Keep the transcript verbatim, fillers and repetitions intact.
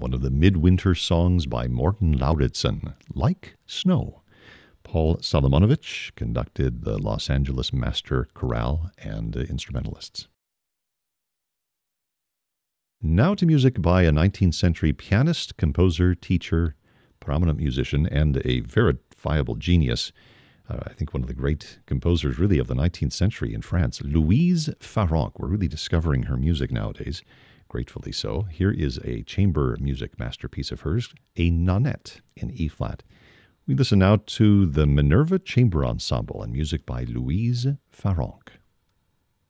one of the midwinter songs by Morten Lauridsen, Like Snow. Paul Solomonovich conducted the Los Angeles Master Chorale and uh, instrumentalists. Now to music by a nineteenth century pianist, composer, teacher, prominent musician, and a verifiable genius. Uh, I think one of the great composers, really, of the nineteenth century in France, Louise Farrenc. We're really discovering her music nowadays, gratefully so. Here is a chamber music masterpiece of hers, a nonette in E-flat. We listen now to the Minerva Chamber Ensemble and music by Louise Farrenc.